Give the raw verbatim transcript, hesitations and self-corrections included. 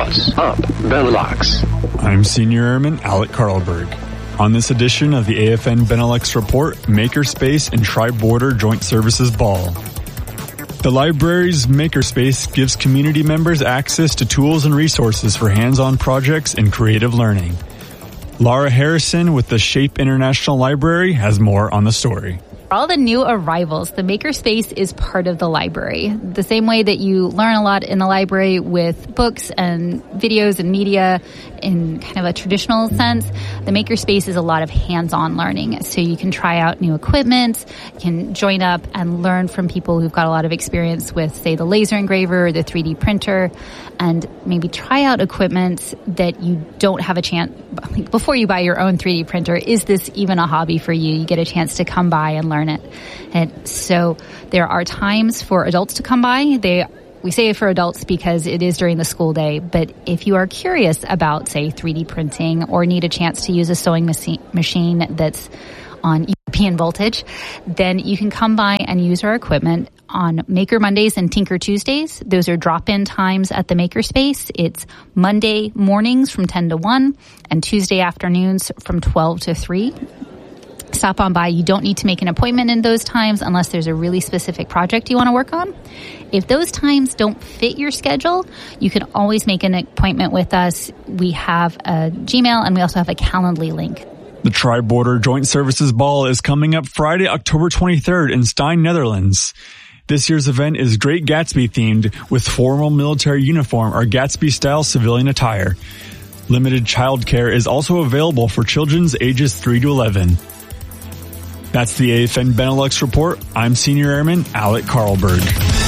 Boss Up Benelux. I'm Senior Airman Alec Karlberg. On this edition of the A F N Benelux Report, Makerspace and Tri-Border Joint Services Ball. The library's Makerspace gives community members access to tools and resources for hands-on projects and creative learning. Laura Harrison with the Shape International Library has more on the story. For all the new arrivals, the Makerspace is part of the library. The same way that you learn a lot in the library with books and videos and media in kind of a traditional sense, the Makerspace is a lot of hands-on learning. So you can try out new equipment, you can join up and learn from people who've got a lot of experience with, say, the laser engraver or the three D printer, and maybe try out equipment that you don't have a chance, like before you buy your own three D printer, is this even a hobby for you? You get a chance to come by and learn it. And so there are times for adults to come by. They we say it for adults because it is during the school day, but if you are curious about, say, three D printing or need a chance to use a sewing machine that's on European voltage, then you can come by and use our equipment on Maker Mondays and Tinker Tuesdays. Those are drop-in times at the Makerspace. It's Monday mornings from ten to one and Tuesday afternoons from twelve to three. Stop on by. You don't need to make an appointment in those times unless there's a really specific project you want to work on. If those times don't fit your schedule, you can always make an appointment with us. We have a Gmail and we also have a Calendly link. The Tri-Border Joint Services Ball is coming up Friday, October twenty-third in Stein, Netherlands. This year's event is Great Gatsby themed with formal military uniform or Gatsby-style civilian attire. Limited childcare is also available for children's ages three to eleven. That's the A F N Benelux Report. I'm Senior Airman Alec Karlberg.